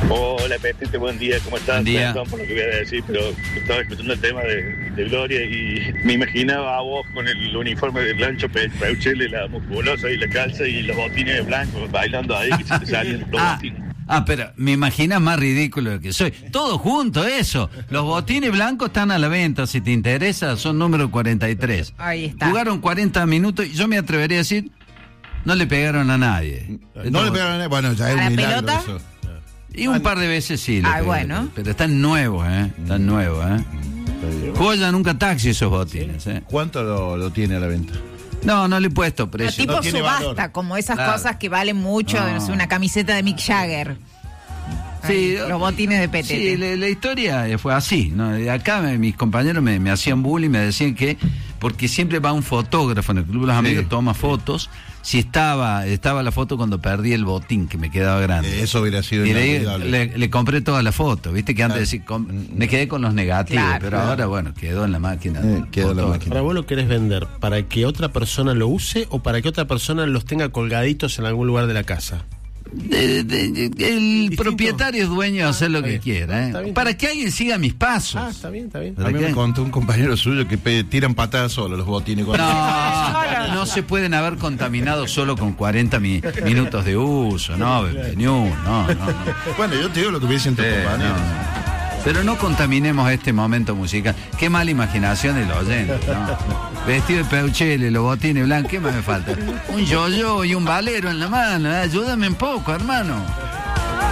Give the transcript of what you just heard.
Hola, Petete, buen día, ¿cómo estás? Buen día. Perdón por lo que voy a decir, pero estaba escuchando el tema de Gloria y me imaginaba a vos con el uniforme de Blancho Peuchele, la musculosa y la calza y los botines blancos bailando ahí, que se te salían los botines. Pero me imaginas más ridículo que soy. Todo junto, eso. Los botines blancos están a la venta, si te interesa, son número 43. Ahí está. Jugaron 40 minutos y yo me atrevería a decir, no le pegaron a nadie. No le pegaron a nadie, bueno, ya es ¿A la un milagro pelota? eso. Y un par de veces sí. le pegaron, bueno. Pero están nuevos, Están nuevos, Juegan nunca taxi esos botines, ¿Cuánto lo tiene a la venta? No le he puesto precio. Tipo No tiene subasta, valor. como esas Claro. cosas que valen mucho, No. no sé, una camiseta de Mick Jagger. Sí, Los botines de Petete. Sí, la historia fue así, ¿no? De acá mis compañeros me hacían bullying, me decían que, porque siempre va un fotógrafo en el Club de los Amigos, toma fotos, si estaba la foto cuando perdí el botín, que me quedaba grande. Eso hubiera sido Y inolvidable. le compré todas las fotos, viste que antes me quedé con los negativos, Claro, pero ahora bueno, quedó en la máquina. Quedó en la fotógrafo. máquina. Ahora, ¿vos lo querés vender para que otra persona lo use o para que otra persona los tenga colgaditos en algún lugar de la casa? El Distinto. propietario es dueño de hacer lo está que bien. quiera, Está bien. para que alguien siga mis pasos. Está bien. A mí ¿Para me qué? contó un compañero suyo que tiran patadas solo los botines. No se pueden haber contaminado solo con 40 minutos de uso, no. Bueno, yo te digo lo que me dicen tus compañeros. Pero no contaminemos este momento musical. Qué mala imaginación el oyente, ¿no? Vestido de Peuchele, los botines blancos, ¿qué más me falta? Un yo-yo y un valero en la mano, ayúdame un poco, hermano.